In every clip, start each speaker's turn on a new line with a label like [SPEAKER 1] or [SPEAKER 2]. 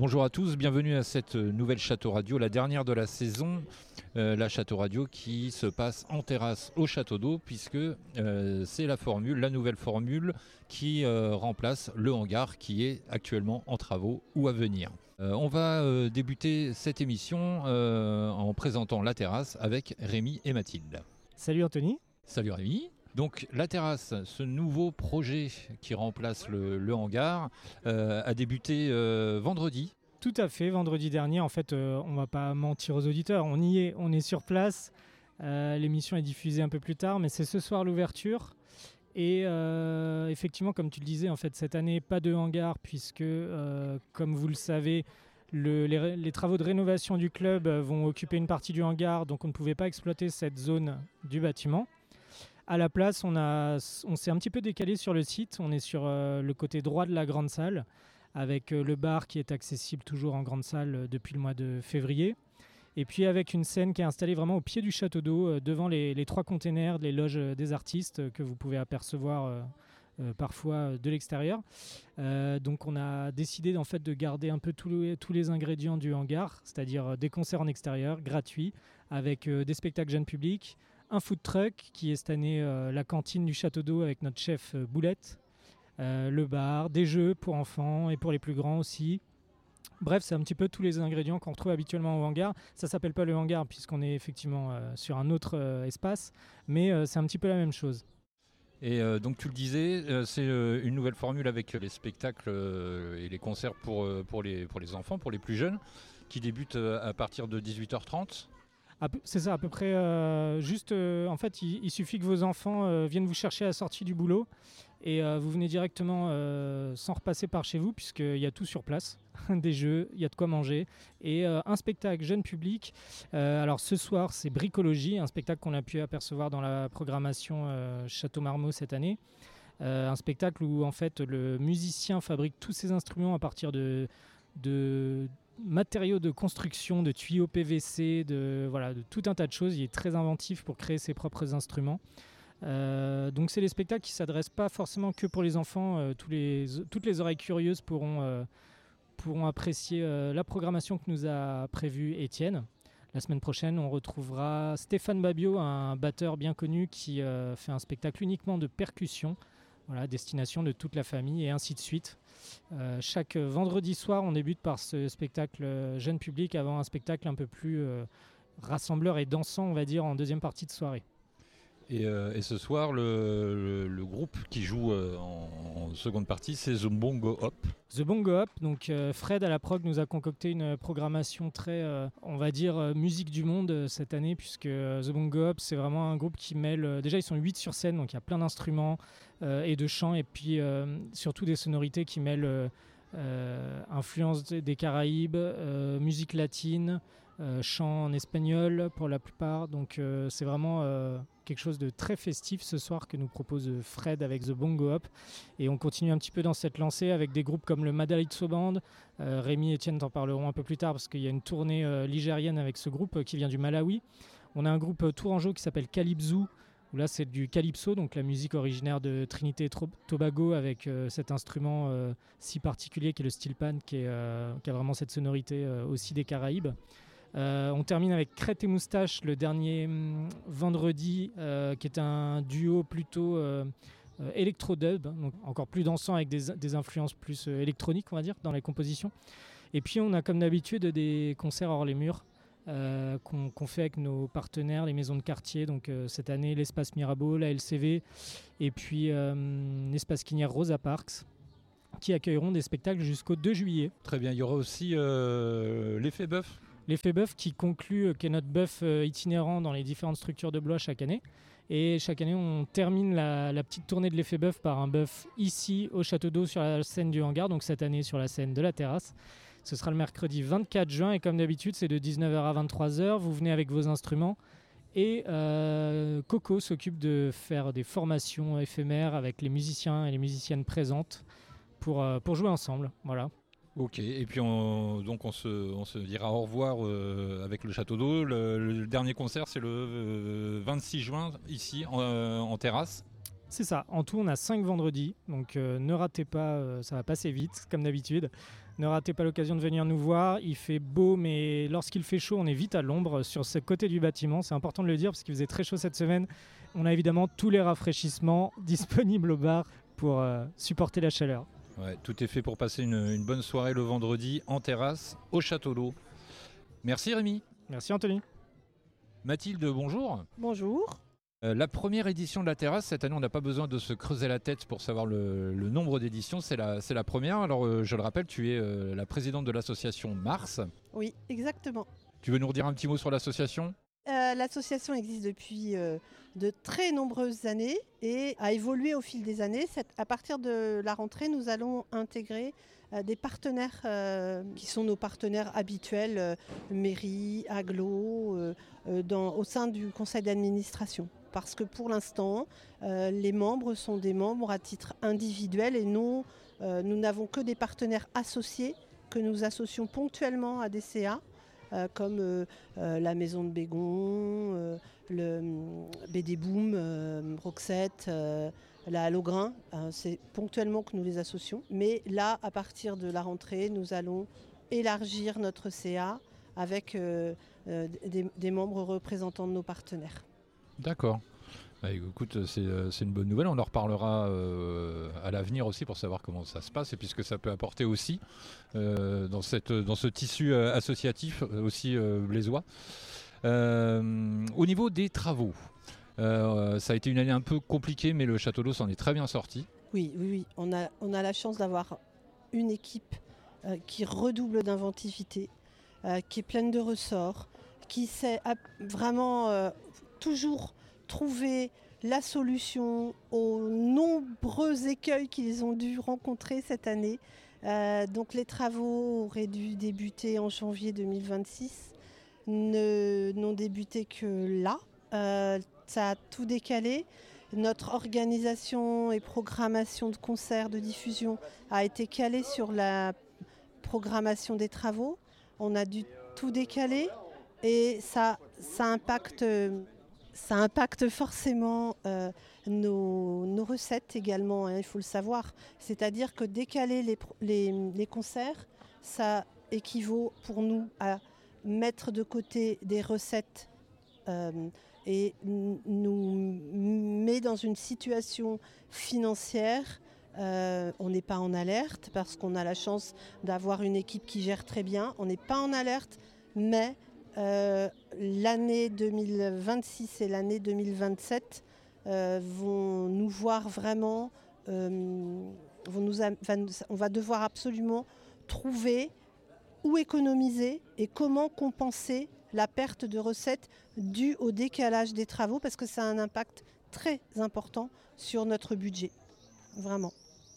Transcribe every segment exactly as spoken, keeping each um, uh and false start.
[SPEAKER 1] Bonjour à tous, bienvenue à cette nouvelle Château Radio, la dernière de la saison, euh, la Château Radio qui se passe en terrasse au Château d'Eau puisque euh, c'est la formule, la nouvelle formule qui euh, remplace le hangar qui est actuellement en travaux ou à venir. Euh, on va euh, débuter cette émission euh, en présentant la terrasse avec Rémi et Mathilde.
[SPEAKER 2] Salut Anthony.
[SPEAKER 1] Salut Rémi. Donc la terrasse, ce nouveau projet qui remplace le, le hangar, euh, a débuté euh, vendredi.
[SPEAKER 2] Tout à fait, vendredi dernier. En fait, euh, on ne va pas mentir aux auditeurs, on y est, on est sur place. Euh, l'émission est diffusée un peu plus tard, mais c'est ce soir l'ouverture. Et euh, effectivement, comme tu le disais, en fait, cette année, pas de hangar, puisque, euh, comme vous le savez, le, les, les travaux de rénovation du club vont occuper une partie du hangar, donc on ne pouvait pas exploiter cette zone du bâtiment. À la place, on, a, on s'est un petit peu décalé sur le site. On est sur euh, le côté droit de la grande salle, avec euh, le bar qui est accessible toujours en grande salle euh, depuis le mois de février. Et puis avec une scène qui est installée vraiment au pied du château d'eau, euh, devant les, les trois containers, les loges euh, des artistes euh, que vous pouvez apercevoir euh, euh, parfois euh, de l'extérieur. Euh, donc on a décidé en fait de garder un peu tous les, tous les ingrédients du hangar, c'est-à-dire euh, des concerts en extérieur gratuits, avec euh, des spectacles jeunes publics, un food truck qui est cette année euh, la cantine du Château d'Eau avec notre chef euh, Boulette, euh, le bar, des jeux pour enfants et pour les plus grands aussi. Bref, c'est un petit peu tous les ingrédients qu'on retrouve habituellement au hangar. Ça ne s'appelle pas le hangar puisqu'on est effectivement euh, sur un autre euh, espace, mais euh, c'est un petit peu la même chose.
[SPEAKER 1] Et euh, donc tu le disais, euh, c'est euh, une nouvelle formule avec les spectacles euh, et les concerts pour, euh, pour, les, pour les enfants, pour les plus jeunes, qui débutent euh, à partir de dix-huit heures trente.
[SPEAKER 2] C'est ça, à peu près. Euh, juste, euh, en fait, il, il suffit que vos enfants euh, viennent vous chercher à la sortie du boulot et euh, vous venez directement euh, sans repasser par chez vous, puisqu'il y a tout sur place, des jeux, il y a de quoi manger et euh, un spectacle jeune public. Euh, alors ce soir, c'est Bricologie, un spectacle qu'on a pu apercevoir dans la programmation euh, Château Marmot cette année. Euh, un spectacle où en fait le musicien fabrique tous ses instruments à partir de, de matériaux de construction, de tuyaux P V C, de, voilà, de tout un tas de choses. Il est très inventif pour créer ses propres instruments. Euh, donc c'est des spectacles qui ne s'adressent pas forcément que pour les enfants. Euh, tous les, toutes les oreilles curieuses pourront, euh, pourront apprécier euh, la programmation que nous a prévue Étienne. La semaine prochaine, on retrouvera Stéphane Babio, un batteur bien connu qui euh, fait un spectacle uniquement de percussion. Voilà, destination de toute la famille et ainsi de suite. Euh, chaque vendredi soir, on débute par ce spectacle euh, jeune public avant un spectacle un peu plus euh, rassembleur et dansant, on va dire, en deuxième partie de soirée.
[SPEAKER 1] Et, euh, et ce soir, le, le, le groupe qui joue euh, en, en seconde partie, c'est The Bongo Hop.
[SPEAKER 2] The Bongo Hop, donc euh, Fred à la prog nous a concocté une programmation très, euh, on va dire, euh, musique du monde euh, cette année, puisque euh, The Bongo Hop, c'est vraiment un groupe qui mêle, euh, déjà ils sont huit sur scène, donc il y a plein d'instruments euh, et de chants, et puis euh, surtout des sonorités qui mêlent euh, euh, influence des Caraïbes, euh, musique latine, euh, chants en espagnol pour la plupart, donc euh, c'est vraiment euh, quelque chose de très festif ce soir que nous propose Fred avec The Bongo Hop. Et on continue un petit peu dans cette lancée avec des groupes comme le Madalitso Band. Euh, Rémi et Étienne t'en parleront un peu plus tard parce qu'il y a une tournée euh, ligérienne avec ce groupe euh, qui vient du Malawi. On a un groupe euh, tourangeau qui s'appelle Calypso, où là c'est du calypso, donc la musique originaire de Trinité et Tobago avec euh, cet instrument euh, si particulier qui est le steel pan, qui, est, euh, qui a vraiment cette sonorité euh, aussi des Caraïbes. Euh, on termine avec Crête et Moustache le dernier hum, vendredi, euh, qui est un duo plutôt euh, euh, électro-dub, donc encore plus dansant avec des, des influences plus euh, électroniques, on va dire, dans les compositions. Et puis on a comme d'habitude des concerts hors les murs euh, qu'on, qu'on fait avec nos partenaires, les maisons de quartier. Donc euh, cette année, l'Espace Mirabeau, la L C V, et puis euh, l'Espace Quinière Rosa Parks, qui accueilleront des spectacles jusqu'au deux juillet.
[SPEAKER 1] Très bien, il y aura aussi euh, l'effet bœuf.
[SPEAKER 2] L'effet bœuf qui conclut, euh, qui est notre bœuf euh, itinérant dans les différentes structures de Blois chaque année. Et chaque année, on termine la, la petite tournée de l'effet bœuf par un bœuf ici au Château d'Eau sur la scène du hangar, donc cette année sur la scène de la terrasse. Ce sera le mercredi vingt-quatre juin et comme d'habitude, c'est de dix-neuf heures à vingt-trois heures. Vous venez avec vos instruments et euh, Coco s'occupe de faire des formations éphémères avec les musiciens et les musiciennes présentes pour, euh, pour jouer ensemble. Voilà.
[SPEAKER 1] Ok, et puis on, donc on se, on se dira au revoir euh, avec le Château d'Eau. Le, le dernier concert, c'est le euh, vingt-six juin, ici, en, euh, en terrasse.
[SPEAKER 2] C'est ça. En tout, on a cinq vendredis. Donc euh, ne ratez pas, euh, ça va passer vite, comme d'habitude. Ne ratez pas l'occasion de venir nous voir. Il fait beau, mais lorsqu'il fait chaud, on est vite à l'ombre sur ce côté du bâtiment. C'est important de le dire parce qu'il faisait très chaud cette semaine. On a évidemment tous les rafraîchissements disponibles au bar pour euh, supporter la chaleur.
[SPEAKER 1] Ouais, tout est fait pour passer une, une bonne soirée le vendredi en terrasse au Château d'Eau. Merci Rémi.
[SPEAKER 2] Merci Anthony.
[SPEAKER 1] Mathilde, bonjour.
[SPEAKER 3] Bonjour.
[SPEAKER 1] Euh, la première édition de la terrasse, cette année on n'a pas besoin de se creuser la tête pour savoir le, le nombre d'éditions, c'est la, c'est la première. Alors euh, je le rappelle, tu es euh, la présidente de l'association Mars.
[SPEAKER 3] Oui, exactement.
[SPEAKER 1] Tu veux nous redire un petit mot sur l'association ?
[SPEAKER 3] Euh, l'association existe depuis euh, de très nombreuses années et a évolué au fil des années. Cette, à partir de la rentrée, nous allons intégrer euh, des partenaires euh, qui sont nos partenaires habituels, euh, mairie, agglo, euh, euh, dans, au sein du conseil d'administration. Parce que pour l'instant, euh, les membres sont des membres à titre individuel et non, euh, nous n'avons que des partenaires associés que nous associons ponctuellement à des C A, euh, comme euh, euh, la Maison de Bégon, euh, le euh, B D Boom, euh, Roxette, euh, la Halograin. Euh, c'est ponctuellement que nous les associons. Mais là, à partir de la rentrée, nous allons élargir notre C A avec euh, euh, des, des membres représentants de nos partenaires.
[SPEAKER 1] D'accord. Bah, écoute, c'est, c'est une bonne nouvelle. On en reparlera euh, à l'avenir aussi pour savoir comment ça se passe et puis ce que ça peut apporter aussi euh, dans, cette, dans ce tissu euh, associatif aussi euh, blésois. Euh, au niveau des travaux, euh, ça a été une année un peu compliquée, mais le Château d'Eau s'en est très bien sorti.
[SPEAKER 3] Oui, oui, oui. On a, on a la chance d'avoir une équipe euh, qui redouble d'inventivité, euh, qui est pleine de ressorts, qui sait vraiment euh, toujours trouver la solution aux nombreux écueils qu'ils ont dû rencontrer cette année. Euh, donc les travaux auraient dû débuter en janvier deux mille vingt-six, ne, n'ont débuté que là. Euh, ça a tout décalé. Notre organisation et programmation de concerts, de diffusion a été calée sur la programmation des travaux. On a dû tout décaler et ça, ça impacte... Ça impacte forcément euh, nos, nos recettes également, hein, il faut le savoir. C'est-à-dire que décaler les, les, les concerts, ça équivaut pour nous à mettre de côté des recettes euh, et n- nous met dans une situation financière. Euh, on n'est pas en alerte parce qu'on a la chance d'avoir une équipe qui gère très bien. On n'est pas en alerte, mais... Euh, l'année deux mille vingt-six et l'année deux mille vingt-sept euh, vont nous voir vraiment, euh, vont nous a, va, on va devoir absolument trouver où économiser et comment compenser la perte de recettes due au décalage des travaux parce que ça a un impact très important sur notre budget, vraiment.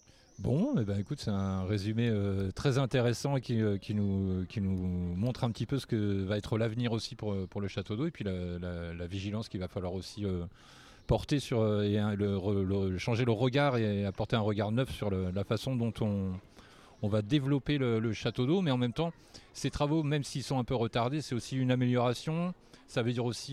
[SPEAKER 1] Bon, eh ben, écoute, c'est un résumé euh, très intéressant et qui, euh, qui, nous, qui nous montre un petit peu ce que va être l'avenir aussi pour, pour le Château d'Eau et puis la, la, la vigilance qu'il va falloir aussi euh, porter sur euh, et hein, le, le, changer le regard et apporter un regard neuf sur le, la façon dont on, on va développer le, le Château d'Eau. Mais en même temps, ces travaux, même s'ils sont un peu retardés, c'est aussi une amélioration. Ça veut dire aussi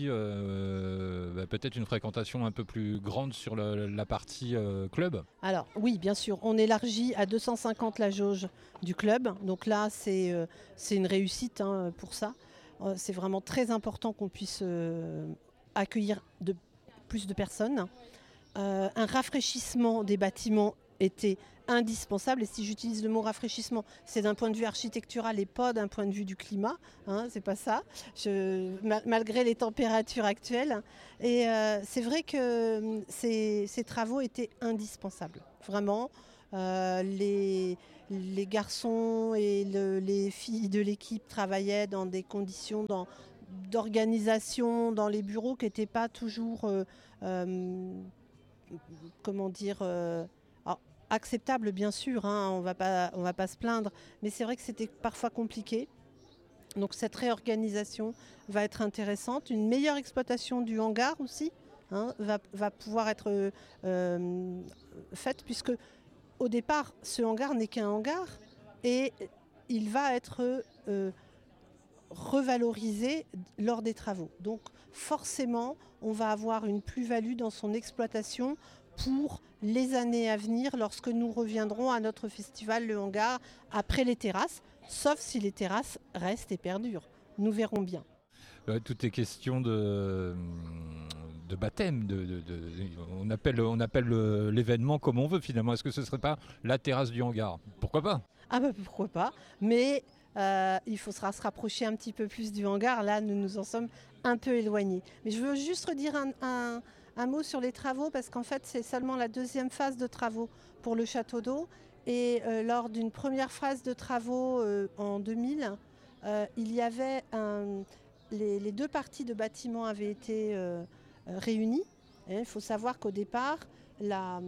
[SPEAKER 1] euh, bah, peut-être une fréquentation un peu plus grande sur la, la partie euh, club.
[SPEAKER 3] Alors oui, bien sûr, on élargit à deux cent cinquante la jauge du club. Donc là, c'est, euh, c'est une réussite hein, pour ça. Euh, c'est vraiment très important qu'on puisse euh, accueillir de, plus de personnes. Euh, un rafraîchissement des bâtiments était indispensable. Et si j'utilise le mot rafraîchissement, c'est d'un point de vue architectural et pas d'un point de vue du climat. Hein, c'est pas ça. Je, ma, malgré les températures actuelles. Et euh, c'est vrai que ces, ces travaux étaient indispensables. Vraiment. Euh, les, les garçons et le, les filles de l'équipe travaillaient dans des conditions dans, d'organisation dans les bureaux qui n'étaient pas toujours... Euh, euh, comment dire... Euh, acceptable bien sûr, hein, on va pas, on va pas se plaindre, mais c'est vrai que c'était parfois compliqué. Donc cette réorganisation va être intéressante. Une meilleure exploitation du hangar aussi hein, va, va pouvoir être euh, faite puisque au départ ce hangar n'est qu'un hangar et il va être euh, revalorisé lors des travaux. Donc forcément on va avoir une plus-value dans son exploitation pour les années à venir lorsque nous reviendrons à notre festival Le Hangar après les terrasses, sauf si les terrasses restent et perdurent. Nous verrons bien.
[SPEAKER 1] Ouais, tout est question de, de baptême. De, de, de, on appelle, on appelle l'événement comme on veut finalement. Est-ce que ce ne serait pas la terrasse du hangar? Pourquoi pas?
[SPEAKER 3] Ah bah pourquoi pas. Mais euh, il faudra se rapprocher un petit peu plus du hangar. Là, nous nous en sommes un peu éloignés. Mais je veux juste redire un, un, un mot sur les travaux parce qu'en fait, c'est seulement la deuxième phase de travaux pour le château d'eau. Et euh, lors d'une première phase de travaux euh, en deux mille, euh, il y avait un... Les, les deux parties de bâtiment avaient été euh, réunies. Il faut savoir qu'au départ, la,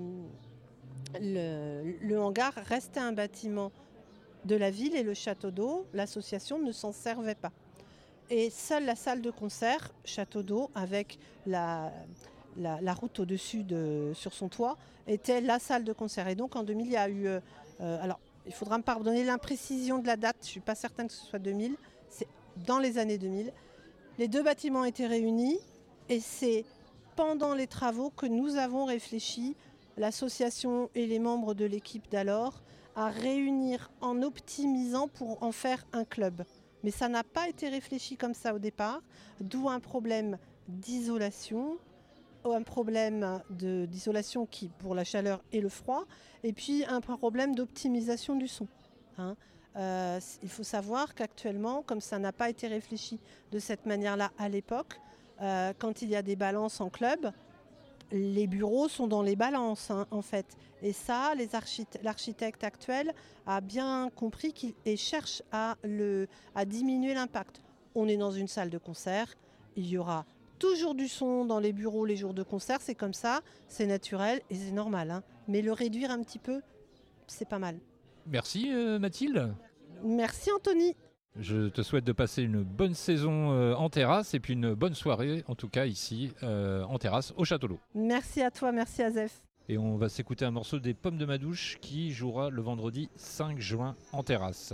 [SPEAKER 3] le, le hangar restait un bâtiment de la ville et le château d'eau, l'association ne s'en servait pas. Et seule la salle de concert, château d'eau, avec la, la, la route au-dessus de, sur son toit, était la salle de concert. Et donc en deux mille, il y a eu... Euh, alors, il faudra me pardonner l'imprécision de la date, je ne suis pas certaine que ce soit deux mille, c'est dans les années deux mille. Les deux bâtiments étaient réunis et c'est pendant les travaux que nous avons réfléchi, l'association et les membres de l'équipe d'alors, à réunir en optimisant pour en faire un club. Mais ça n'a pas été réfléchi comme ça au départ, d'où un problème d'isolation, un problème de, d'isolation qui pour la chaleur et le froid, et puis un problème d'optimisation du son. Hein. Euh, il faut savoir qu'actuellement, comme ça n'a pas été réfléchi de cette manière-là à l'époque, euh, quand il y a des balances en club, les bureaux sont dans les balances hein, en fait. Et ça, les architectes, l'architecte actuel a bien compris qu'il et cherche à, le, à diminuer l'impact. On est dans une salle de concert, il y aura toujours du son dans les bureaux les jours de concert, c'est comme ça, c'est naturel et c'est normal. Hein. Mais le réduire un petit peu, c'est pas mal.
[SPEAKER 1] Merci euh, Mathilde.
[SPEAKER 3] Merci Anthony.
[SPEAKER 1] Je te souhaite de passer une bonne saison euh, en terrasse et puis une bonne soirée, en tout cas ici, euh, en terrasse, au Château d'Eau.
[SPEAKER 3] Merci à toi, merci Azef.
[SPEAKER 1] Et on va s'écouter un morceau des Pommes de Madouche qui jouera le vendredi cinq juin en terrasse.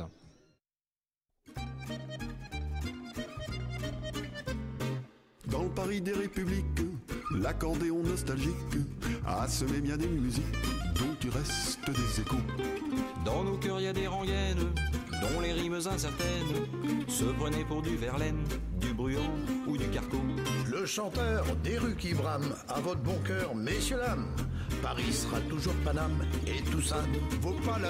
[SPEAKER 4] Dans le Paris des Républiques, l'accordéon nostalgique a semé bien des musiques dont il reste des échos.
[SPEAKER 5] Dans nos cœurs y a des rengaines dont les rimes incertaines se prenaient pour du Verlaine, du Bruant ou du Carco.
[SPEAKER 6] Le chanteur des rues qui brament, à votre bon cœur, messieurs dames, Paris sera toujours Paname et tout ça ne vaut pas la